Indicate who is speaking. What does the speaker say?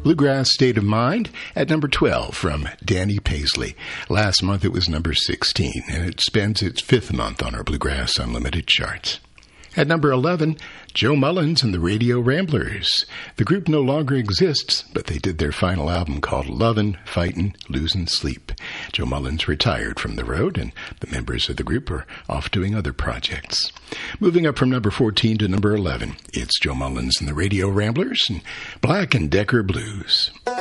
Speaker 1: Bluegrass State of Mind at number 12 from Danny Paisley. Last month it was number 16, and it spends its fifth month on our Bluegrass Unlimited charts. At number 11, Joe Mullins and the Radio Ramblers. The group no longer exists, but they did their final album called Lovin', Fightin', Losin' Sleep. Joe Mullins retired from the road, and the members of the group are off doing other projects. Moving up from number 14 to number 11, it's Joe Mullins and the Radio Ramblers and Black and Decker Blues.